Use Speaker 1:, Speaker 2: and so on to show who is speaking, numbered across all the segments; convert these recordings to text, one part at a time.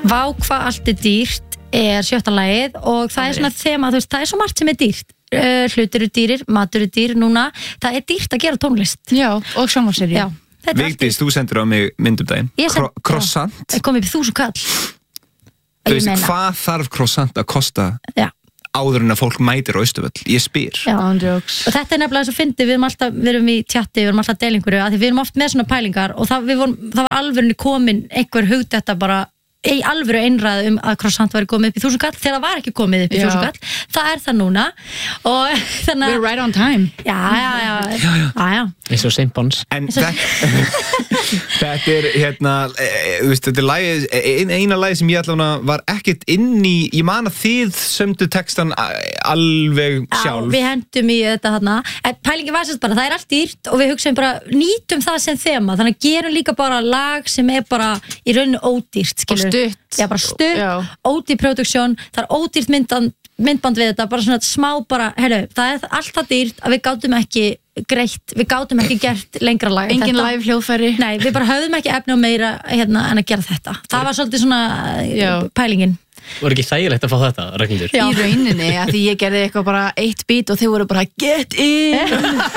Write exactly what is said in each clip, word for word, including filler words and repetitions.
Speaker 1: Vá hvað allt er dýrt er sjötta lagið og það er svona þema, þú veist, það er svo margt sem er dýrt uh, hlutir eru dýrir, matur eru dýr núna, það er dýrt að gera tónlist
Speaker 2: Já, og sjónvarpsseríu.
Speaker 1: Já, þetta er allt
Speaker 3: Vigdís,
Speaker 1: dýrt.
Speaker 3: þú sendur á mig myndum daginn
Speaker 1: Ég send-
Speaker 3: Kro- Croissant
Speaker 1: Það kom upp í þúsund kall
Speaker 3: Þú veist, hvað þarf croissant að kosta
Speaker 1: Já.
Speaker 3: áður en að fólk mætir á Austurvöll? Ég spyr
Speaker 1: Já.
Speaker 2: On jokes.
Speaker 1: Og þetta er nefnilega þess að fyndi, við erum alltaf, við erum í tjatti, við erum alltaf að deila einhverju, að því við erum oft með svona pælingar og það, við vorum, það var alvörunni komin einhver hugd þetta bara í alvöru einræð um að croissant væri komið upp í þúsund kall þegar það var ekki komið upp í
Speaker 2: Já.
Speaker 1: þúsund kall, það er það núna og þannig
Speaker 2: We're right on time.
Speaker 1: Já, já, já, já, já, já.
Speaker 4: eins og Saint Bons
Speaker 3: En þetta, þetta er hérna e, e, þú veist, þetta er lagið, ein, eina lagið sem ég allavega var ekkert inn í ég man að þið sömdu textan a- alveg sjálf
Speaker 1: Já, við hendum í þetta þarna en pælingi var sérst bara, það er allt dýrt og við hugsaum bara, nýtum það sem þema þannig að gerum líka bara lag sem er bara í rauninu ódýrt, skilur
Speaker 2: Og stutt.
Speaker 1: Já, bara stutt,
Speaker 2: Já.
Speaker 1: ódýr production það er ódýrt myndband, myndband við þetta bara svona smá bara, heyrðu, það er allt það dýrt að við gátum ekki greitt, við gátum ekki gert lengra lag en
Speaker 2: Engin
Speaker 1: þetta.
Speaker 2: live hljóðfæri.
Speaker 1: Nei, við bara höfðum ekki efni á meira hérna, en að gera þetta það var svolítið svona
Speaker 2: Já.
Speaker 1: pælingin
Speaker 4: Var ekki þægilegt að fá þetta, Ragnhildur?
Speaker 1: Já.
Speaker 2: Í rauninni, að því ég gerði eitthvað bara eitt beat og þau voru bara get in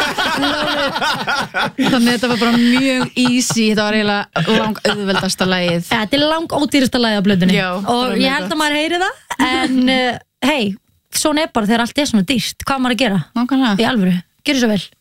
Speaker 2: þannig að þetta var bara mjög easy, þetta var eiginlega lang auðveldasta lagið.
Speaker 1: Ja, þetta er lang ódýrasta lagið á blöðunni
Speaker 2: Já,
Speaker 1: og
Speaker 2: bara
Speaker 1: ég
Speaker 2: mjög
Speaker 1: held
Speaker 2: gott.
Speaker 1: að maður heyri það en uh, hei, svona er bara þegar allt er svona dýrt hvað á maður að gera
Speaker 2: Nákvæmlega.
Speaker 1: í alvöru, gjörðu svo vel